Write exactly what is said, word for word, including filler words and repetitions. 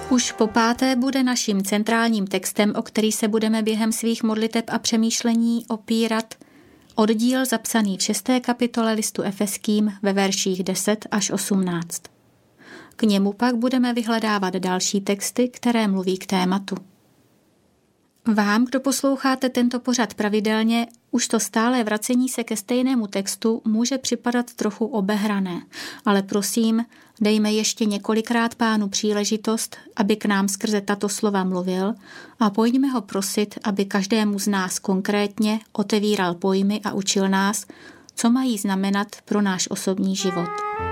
Už po páté bude naším centrálním textem, o který se budeme během svých modliteb a přemýšlení opírat, oddíl zapsaný v šesté kapitole listu Efeským ve verších deset až osmnáct. K němu pak budeme vyhledávat další texty, které mluví k tématu. Vám, kdo posloucháte tento pořad pravidelně, už to stále vracení se ke stejnému textu může připadat trochu obehrané, ale prosím, dejme ještě několikrát Pánu příležitost, aby k nám skrze tato slova mluvil, a pojďme ho prosit, aby každému z nás konkrétně otevíral pojmy a učil nás, co mají znamenat pro náš osobní život.